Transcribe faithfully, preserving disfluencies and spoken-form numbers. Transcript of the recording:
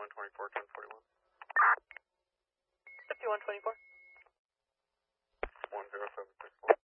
fifty-one twenty-four, ten forty-one. fifty-one twenty-four. one zero seven six four.